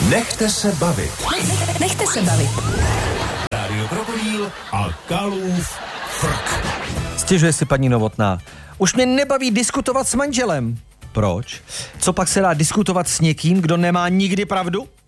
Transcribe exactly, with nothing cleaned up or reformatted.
Nechte se bavit. Nechte se bavit. Rádio Krokodýl a Kalův frk. Stěžuje si paní Novotná. Už mě nebaví diskutovat s manželem. Proč? Co pak se dá diskutovat s někým, kdo nemá nikdy pravdu?